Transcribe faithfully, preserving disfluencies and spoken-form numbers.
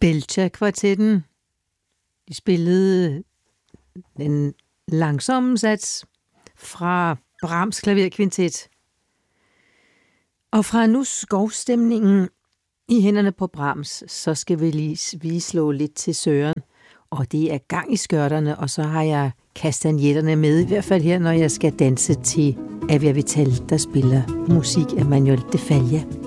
Belcher-kvartetten. De spillede den langsomme sats fra Brahms klaverkvintet. Og fra nu skovstemningen i hænderne på Brahms, så skal vi lige vi slå lidt til Søren. Og det er gang i skørterne, og så har jeg kastanjetterne med, i hvert fald her, når jeg skal danse til Avia Vital, der spiller musik af Manuel de Falla.